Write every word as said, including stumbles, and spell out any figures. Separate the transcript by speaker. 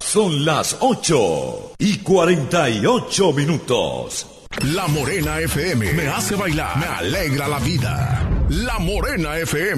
Speaker 1: Son las ocho y cuarenta y ocho minutos.
Speaker 2: La Morena F M me hace bailar, me alegra la vida. La Morena F M.